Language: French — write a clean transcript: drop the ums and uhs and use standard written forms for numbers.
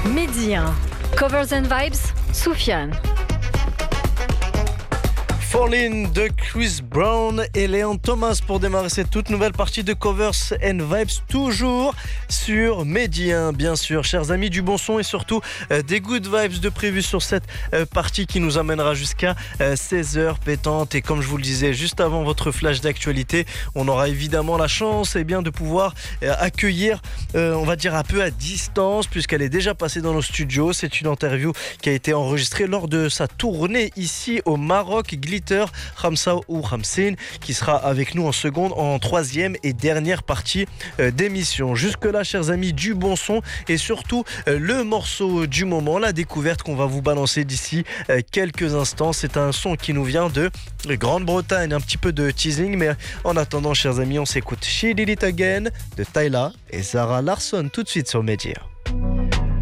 Mehdi 1. Covers and Vibes, Soufiane. Falling de Chris Brown et Leon Thomas pour démarrer cette toute nouvelle partie de Covers and Vibes, toujours sur Mehdi 1, bien sûr. Chers amis, du bon son et surtout des good vibes de prévu sur cette partie qui nous amènera jusqu'à 16h pétante. Et comme je vous le disais juste avant votre flash d'actualité, on aura évidemment la chance de pouvoir accueillir, on va dire un peu à distance, puisqu'elle est déjà passée dans nos studios. C'est une interview qui a été enregistrée lors de sa tournée ici au Maroc. Khamsa ou Khamsin qui sera avec nous en troisième et dernière partie d'émission. Jusque là, chers amis, du bon son et surtout le morceau du moment, la découverte qu'on va vous balancer d'ici quelques instants. C'est un son qui nous vient de Grande-Bretagne, un petit peu de teasing, mais en attendant, chers amis, on s'écoute She Did It Again de Tyla et Zara Larsson tout de suite sur Mehdi 1.